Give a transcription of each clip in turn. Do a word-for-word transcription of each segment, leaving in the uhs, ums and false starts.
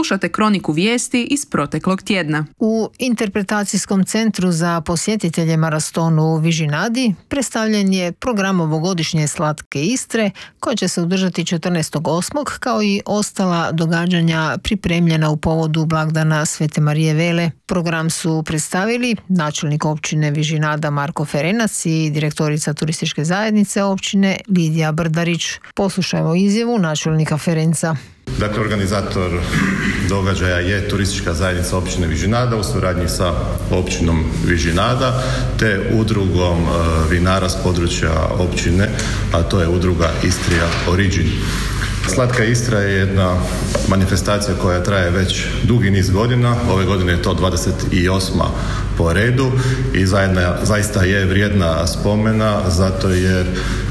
Slušate kroniku vijesti iz proteklog tjedna. U interpretacijskom centru za posjetitelje Marastonu u Vižinadi predstavljen je program ovogodišnje Slatke Istre koja će se održati četrnaestog osmog kao i ostala događanja pripremljena u povodu blagdana Svete Marije Vele. Program su predstavili načelnik općine Vižinada Marko Ferenac i direktorica turističke zajednice općine Lidija Brdarić. Poslušajmo izjavu načelnika Ferenca. Dakle, organizator događaja je turistička zajednica općine Vižinada u suradnji sa općinom Vižinada te udrugom vinara s područja općine, a to je udruga Istria Origin. Slatka Istra je jedna manifestacija koja traje već dugi niz godina. Ove godine je to dvadeset osma po redu i zajedna, zaista je vrijedna spomena zato jer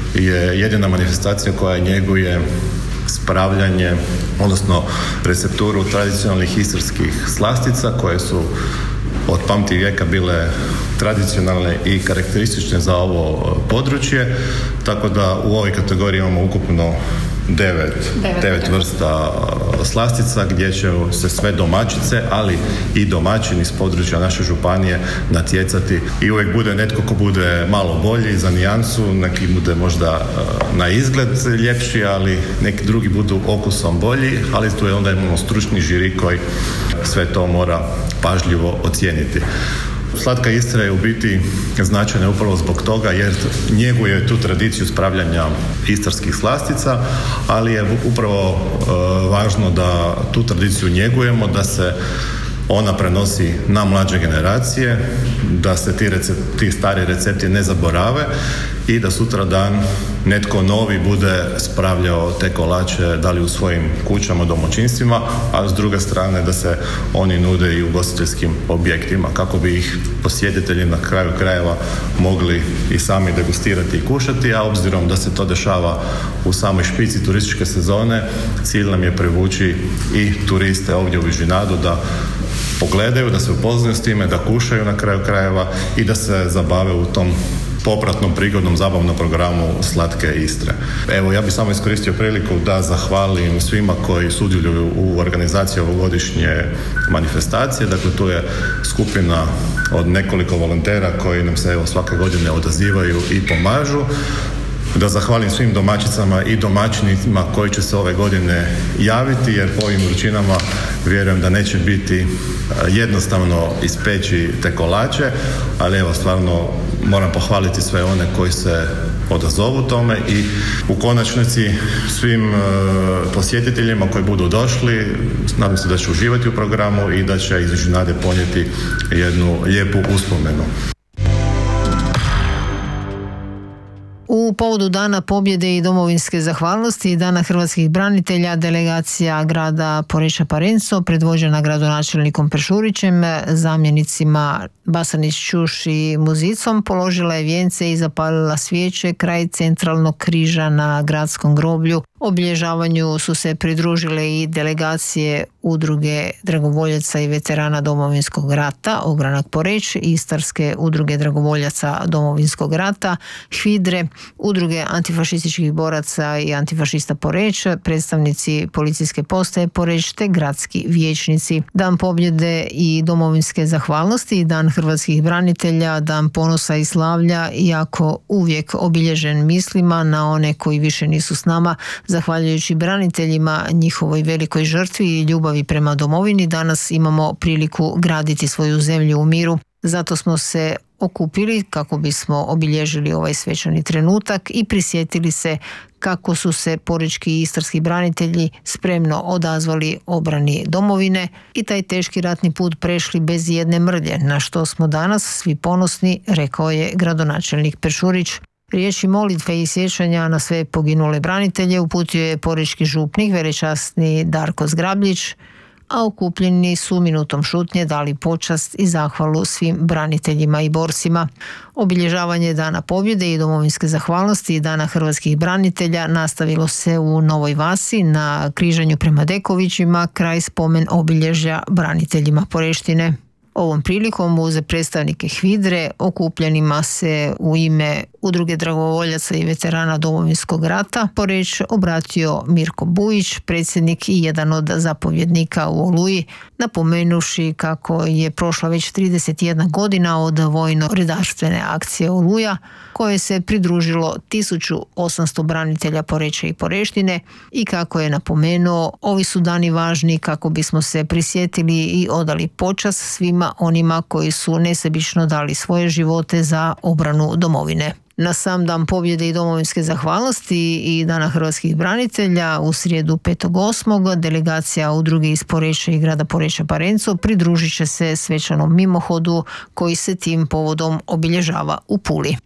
je jedina manifestacija koja njeguje spravljanje, odnosno recepturu tradicionalnih istarskih slastica koje su od pamti vijeka bile tradicionalne i karakteristične za ovo područje, tako da u ovoj kategoriji imamo ukupno devet, devet, devet vrsta slastica gdje će se sve domaćice, ali i domaćini iz područja naše županije natjecati i uvijek bude netko ko bude malo bolji za nijansu, neki bude možda na izgled ljepši, ali neki drugi budu okusom bolji, ali tu je onda imamo stručni žiri koji sve to mora pažljivo ocijeniti. Slatka Istra je u biti značajna upravo zbog toga jer njeguje tu tradiciju spravljanja istarskih slastica, ali je upravo e, važno da tu tradiciju njegujemo, da se ona prenosi na mlađe generacije, da se ti, recept, ti stari recepti ne zaborave i da sutra dan netko novi bude spravljao te kolače da li u svojim kućama, domaćinstvima, a s druge strane da se oni nude i u ugostiteljskim objektima kako bi ih posjetitelji na kraju krajeva mogli i sami degustirati i kušati, a obzirom da se to dešava u samoj špici turističke sezone, cilj nam je privući i turiste ovdje u Vižinadu da pogledaju, da se upoznaju s time, da kušaju na kraju krajeva i da se zabave u tom popratnom prigodnom zabavnom programu Slatke Istre. Evo, ja bih samo iskoristio priliku da zahvalim svima koji sudjeluju u organizaciji ovogodišnje manifestacije. Dakle, tu je skupina od nekoliko volontera koji nam se evo svake godine odazivaju i pomažu. Da zahvalim svim domaćicama i domaćinicima koji će se ove godine javiti, jer po ovim vrućinama vjerujem da neće biti jednostavno ispeći te kolače, ali evo stvarno moram pohvaliti sve one koji se odazovu tome i u konačnici svim uh, posjetiteljima koji budu došli, nadam se da će uživati u programu i da će iz Vižinade ponijeti jednu lijepu uspomenu. U povodu Dana pobjede i domovinske zahvalnosti i Dana hrvatskih branitelja delegacija grada Poreča Parenco predvođena gradonačelnikom Peršurićem, zamjenicima Basanić, Ćuš i Muzicom položila je vijence i zapalila svijeće kraj centralnog križa na gradskom groblju. Obilježavanju su se pridružile i delegacije udruge dragovoljaca i veterana Domovinskog rata Ogranak Poreč, Istarske udruge dragovoljaca Domovinskog rata, HVIDRE, udruge antifašističkih boraca i antifašista Poreč, predstavnici policijske postaje Poreč te gradski vijećnici. Dan pobjede i domovinske zahvalnosti i Dan hrvatskih branitelja, Dan ponosa i slavlja, iako uvijek obilježen mislima na one koji više nisu s nama, zahvaljujući braniteljima, njihovoj velikoj žrtvi i ljubavi prema domovini, danas imamo priliku graditi svoju zemlju u miru. Zato smo se okupili kako bismo obilježili ovaj svečani trenutak i prisjetili se kako su se porečki i istarski branitelji spremno odazvali obrani domovine i taj teški ratni put prešli bez jedne mrlje, na što smo danas svi ponosni, rekao je gradonačelnik Peršurić. Riječi molitve i sjećanja na sve poginule branitelje uputio je porečki župnik velečasni Darko Zgrabljić, a okupljeni su minutom šutnje dali počast i zahvalu svim braniteljima i borcima. Obilježavanje Dana pobjede i domovinske zahvalnosti i Dana hrvatskih branitelja nastavilo se u Novoj Vasi na križanju prema Dekovićima kraj spomen obilježja braniteljima Poreštine. Ovom prilikom uz predstavnike HVIDRE okupljenima se u ime Udruge dragovoljaca i veterana Domovinskog rata Poreč obratio Mirko Bujić, predsjednik i jedan od zapovjednika u Oluji, napomenuvši kako je prošla već trideset jedna godina od vojno-redarstvene akcije Oluja, koje se pridružilo tisuću osamsto branitelja Poreča i Poreštine i kako je napomenuo, ovi su dani važni kako bismo se prisjetili i odali počast svima onima koji su nesebično dali svoje živote za obranu domovine. Na sam dan pobjede i domovinske zahvalnosti i Dana hrvatskih branitelja u srijedu petog osmog delegacija udruge iz Poreča i grada Poreča Parenco pridružit će se svečanom mimohodu koji se tim povodom obilježava u Puli.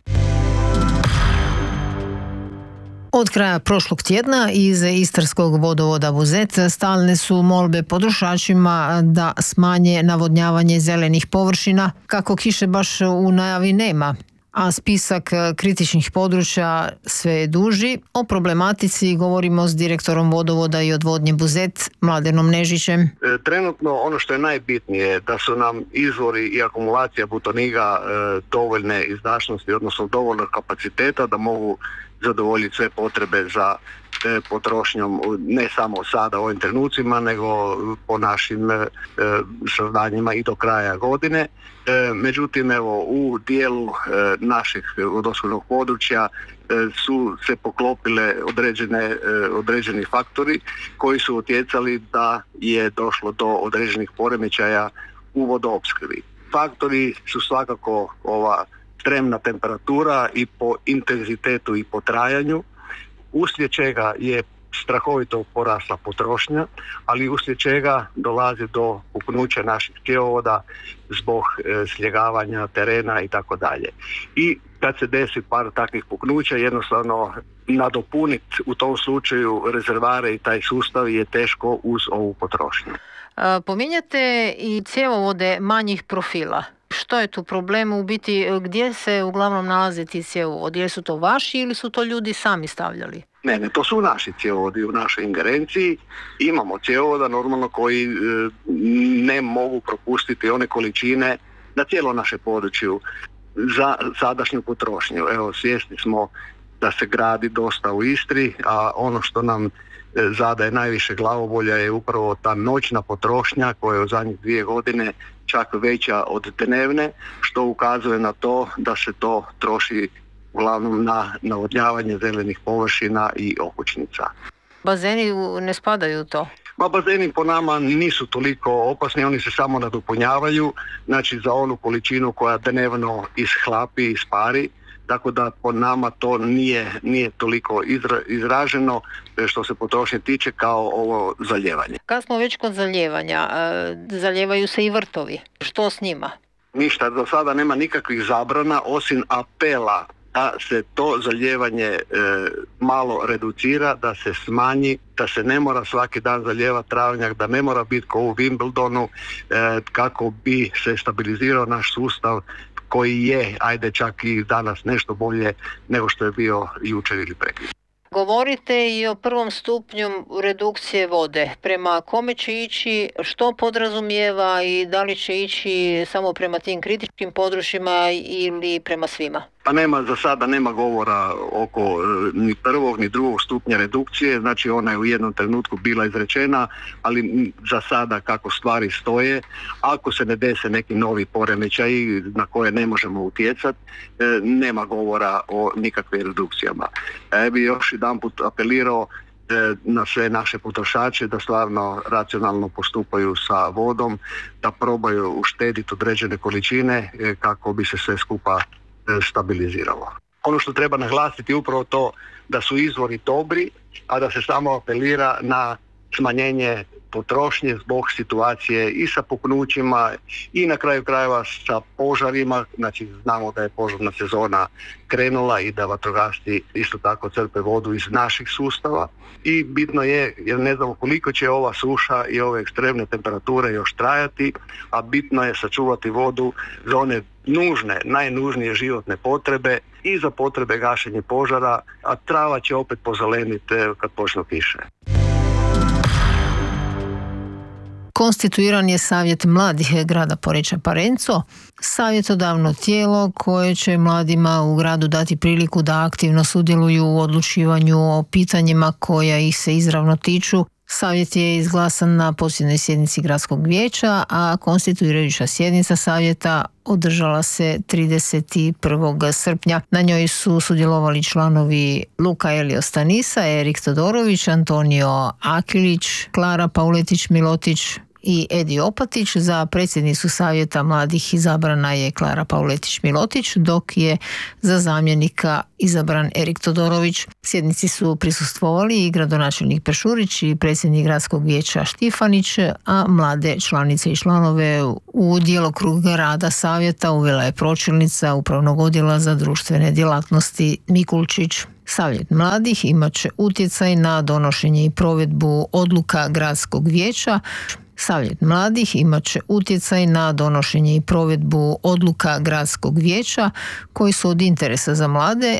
Od kraja prošlog tjedna iz istarskog vodovoda Buzet stalne su molbe potrošačima da smanje navodnjavanje zelenih površina kako kiše baš u najavi nema, a spisak kritičnih područja sve je duži. O problematici govorimo s direktorom vodovoda i odvodnje Buzet, Mladenom Nežićem. Trenutno ono što je najbitnije da su nam izvori i akumulacija butoniga dovoljne izdašnosti, odnosno dovoljnog kapaciteta da mogu zadovoljiti sve potrebe za potrošnjom ne samo sada u ovim trenucima, nego po našim e, saznanjima i do kraja godine. E, međutim, evo, u dijelu e, naših vodoopskrbnog područja e, su se poklopile određene, e, određeni faktori koji su utjecali da je došlo do određenih poremećaja u vodoopskrbi. Faktori su svakako ova ekstremna temperatura i po intenzitetu i po trajanju, uslijed čega je strahovito porasla potrošnja, ali uslijed čega dolazi do puknuća naših cjevovoda zbog e, sljegavanja terena i tako dalje. I kad se desi par takvih puknuća, jednostavno nadopuniti u tom slučaju rezervare i taj sustav je teško uz ovu potrošnju. Pominjate i cjevovode manjih profila. Što je tu problem? U biti, gdje se uglavnom nalaze ti cjevovodi? Jesu to vaši ili su to ljudi sami stavljali? Ne, ne, to su naši cjevovodi u našoj ingerenciji. Imamo cjevovoda normalno koji e, ne mogu propustiti one količine na cijelo naše području za sadašnju potrošnju. Evo, svjesni smo da se gradi dosta u Istri, a ono što nam zadaje najviše glavobolja je upravo ta noćna potrošnja koja je u zadnjih dvije godine čak veća od dnevne, što ukazuje na to da se to troši uglavnom na navodnjavanje zelenih površina i okućnica. Bazeni ne spadaju u to? Ma bazeni po nama nisu toliko opasni, oni se samo nadopunjavaju, znači za onu količinu koja dnevno ishlapi i ispari. Tako da po nama to nije, nije toliko izra, izraženo što se potrošnje tiče kao ovo zalijevanje. Kad smo već kod zalijevanja, zalijevaju se i vrtovi. Što s njima? Ništa, do sada nema nikakvih zabrana osim apela da se to zalijevanje e, malo reducira, da se smanji, da se ne mora svaki dan zalijevati travnjak, da ne mora biti kao u Wimbledonu e, kako bi se stabilizirao naš sustav koji je, ajde čak i danas nešto bolje nego što je bio jučer ili prekjučer. Govorite i o prvom stupnju redukcije vode. Prema kome će ići, što podrazumijeva i da li će ići samo prema tim kritičkim područjima ili prema svima? Pa nema, za sada nema govora oko ni prvog ni drugog stupnja redukcije, znači ona je u jednom trenutku bila izrečena, ali za sada kako stvari stoje, ako se ne dese neki novi poremećaji na koje ne možemo utjecati, nema govora o nikakvim redukcijama. Ja bih još jedanput apelirao na sve naše potrošače da stvarno racionalno postupaju sa vodom, da probaju uštediti određene količine kako bi se sve skupa stabiliziralo. Ono što treba naglasiti je upravo to da su izvori dobri, a da se samo apelira na smanjenje potrošnje zbog situacije i sa puknućima i na kraju krajeva sa požarima. Znači znamo da je požarna sezona krenula i da vatrogasci isto tako crpe vodu iz naših sustava i bitno je, jer ne znamo koliko će ova suša i ove ekstremne temperature još trajati, a bitno je sačuvati vodu za one nužne, najnužnije životne potrebe i za potrebe gašenja požara, a trava će opet pozeleniti kad počnu kiše. Konstituiran je Savjet mladih grada Poreča Parenco, savjetodavno tijelo koje će mladima u gradu dati priliku da aktivno sudjeluju u odlučivanju o pitanjima koja ih se izravno tiču. Savjet je izglasan na posljednjoj sjednici gradskog vijeća, a konstituirajuća sjednica savjeta održala se trideset prvog srpnja. Na njoj su sudjelovali članovi Luka Elio Stanisa, Erik Todorović, Antonio Akilić, Klara Pauletić-Milotić i Edi Opatić. Za predsjednicu savjeta mladih izabrana je Klara Pauletić-Milotić, dok je za zamjenika izabran Erik Todorović. Sjednici su prisustvovali i gradonačelnik Peršurić i predsjednik gradskog vijeća Štifanić, a mlade članice i članove u djelokrug rada savjeta uvela je pročelnica Upravnog odjela za društvene djelatnosti Mikulčić. Savjet mladih imat će utjecaj na donošenje i provedbu odluka gradskog vijeća. Savjet mladih imat će utjecaj na donošenje i provedbu odluka gradskog vijeća koji su od interesa za mlade,